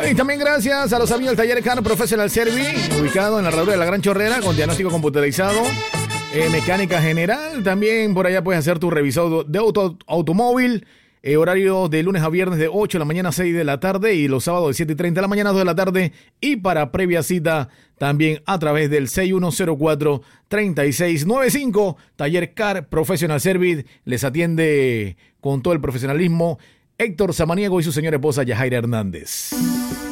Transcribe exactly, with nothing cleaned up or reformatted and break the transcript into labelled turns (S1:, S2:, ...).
S1: Y también gracias a los amigos del Taller Car Professional Service, ubicado en la herradura de la Gran Chorrera, con diagnóstico computarizado, eh, mecánica general. También por allá puedes hacer tu revisado de auto, automóvil. Eh, horario de lunes a viernes de ocho de la mañana a seis de la tarde y los sábados de siete y treinta de la mañana a dos de la tarde. Y para previa cita también a través del seis uno cero cuatro, tres seis nueve cinco. Taller Car Professional Service les atiende con todo el profesionalismo Héctor Samaniego y su señora esposa Yajaira Hernández.